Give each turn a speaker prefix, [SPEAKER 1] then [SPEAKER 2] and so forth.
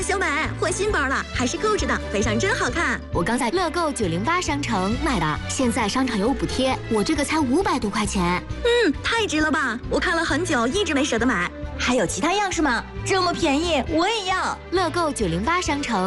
[SPEAKER 1] 小白换新包了，还是购置的，背上真好看。
[SPEAKER 2] 我刚在乐购908商城买的，现在商场有补贴，我这个才500多块钱。
[SPEAKER 1] 太值了吧！我看了很久，一直没舍得买。
[SPEAKER 3] 还有其他样式吗？这么便宜，我也要。
[SPEAKER 2] 乐购908商城